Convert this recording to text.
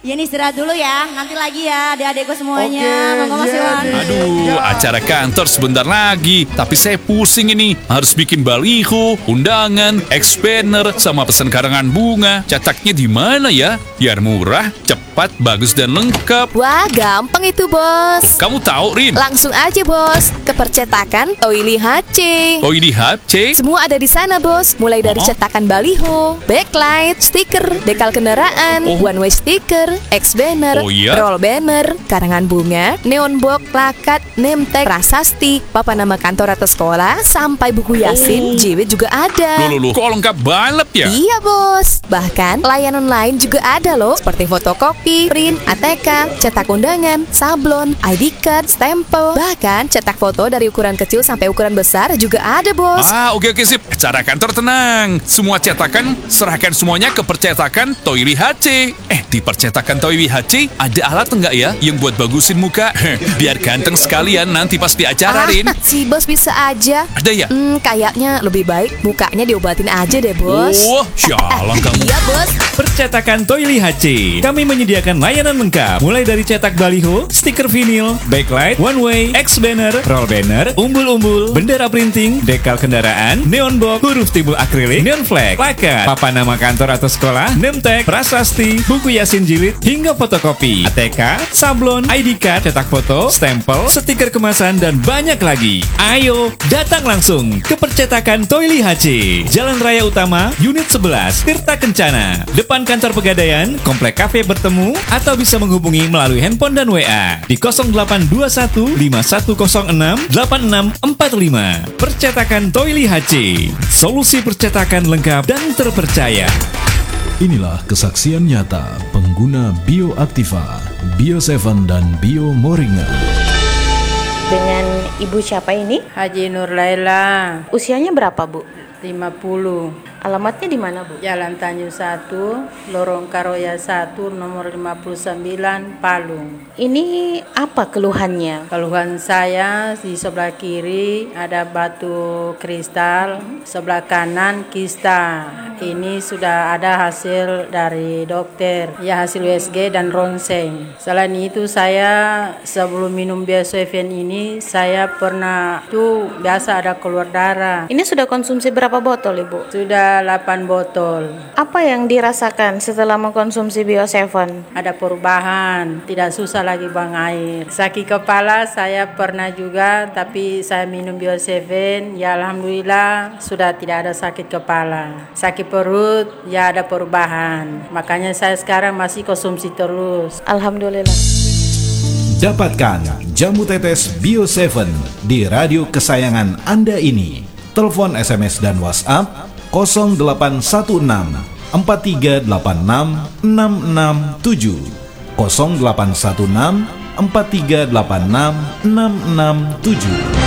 Ya nih istirahat dulu ya, nanti lagi ya adik-adikku semuanya. Monggo Mas iya Iwan. deh. Aduh, acara kantor sebentar lagi. Tapi saya pusing ini. Harus bikin baliho, undangan, ex-banner, sama pesan karangan bunga. Cetaknya di mana ya? Biar murah, cepat, bagus, dan lengkap. Wah, gampang itu, Bos. Kamu tahu, Rin? Langsung aja, Bos, ke percetakan Toili HC. Oh, ini HC? Semua ada di sana, Bos. Mulai dari cetakan baliho, backlight, stiker, dekal kendaraan, one way stiker, X banner, Oh iya? roll banner, karangan bunga, neon box, plakat, name tag, prasasti, papan nama kantor atau sekolah, sampai buku Yasin, JW juga ada. Loh, kok lengkap banget ya? Iya, Bos. Bahkan layanan lain juga ada loh, seperti fotokopi, print, ATK, cetak undangan, sablon, ID card, stempel, bahkan cetak foto dari ukuran kecil sampai ukuran besar juga ada, Bos. Oke sip. Acara kantor tenang. Semua cetakan, serahkan semuanya ke percetakan Toili HC. Di percetakan Toili HC ada alat enggak ya yang buat bagusin muka? Biar ganteng sekalian nanti pas di acara, Rin. Si Bos bisa aja. Ada ya? Kayaknya lebih baik mukanya diobatin aja deh, Bos. Wah, syalang kamu. Iya, Bos. Percetakan Toili HC. Kami menyediakan layanan lengkap, mulai dari cetak baliho, stiker vinil, backlight, one way, X banner, roll banner, umbul-umbul, bendera printing, dekal kendaraan, neon box, huruf timbul akrilik, neon flag, plakat, papan nama kantor atau sekolah, name tag, prasasti, buku Yasin jilid, hingga fotokopi, ATK, sablon, ID card, cetak foto, stempel, stiker kemasan, dan banyak lagi. Ayo, datang langsung ke percetakan Toili HC, Jalan Raya Utama, Unit 11, Tirta Kencana, depan kantor Pegadaian, Komplek Cafe Bertemu, atau bisa menghubungi melalui handphone dan WA di 0821 5106 8645. Percetakan Toili HC, solusi percetakan lengkap dan terpercaya. Inilah kesaksian nyata pengguna Bioaktiva, Bio7 dan Bio Moringa. Dengan Ibu siapa ini? Haji Nur Laila, Usianya berapa, Bu? 50. Alamatnya di mana, Bu? Jalan Tanjung 1, Lorong Karoya 1, nomor 59, Palu. Ini apa keluhannya? Keluhan saya di sebelah kiri ada batu kristal, sebelah kanan kista. Ini sudah ada hasil dari dokter, ya hasil USG dan ronsen. Selain itu saya sebelum minum Bio7 ini saya pernah tuh biasa ada keluar darah. Ini sudah konsumsi berapa botol, Ibu? Sudah 8 botol. Apa yang dirasakan setelah mengkonsumsi Bio7? Ada perubahan, tidak susah lagi buang air. Sakit kepala saya pernah juga, tapi saya minum Bio7, ya alhamdulillah sudah tidak ada sakit kepala. Sakit perut, ya ada perubahan. Makanya saya sekarang masih konsumsi terus. Alhamdulillah. Dapatkan jamu tetes Bio7 di radio kesayangan Anda ini. Telepon, SMS, dan WhatsApp 0816 4386 667 0816 4386 667.